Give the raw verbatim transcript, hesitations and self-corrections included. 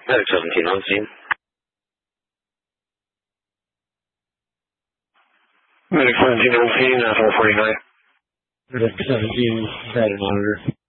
Medic seventeen on scene. Medic seventeen on scene, uh, four forty-nine. Medic seventeen, had an monitor.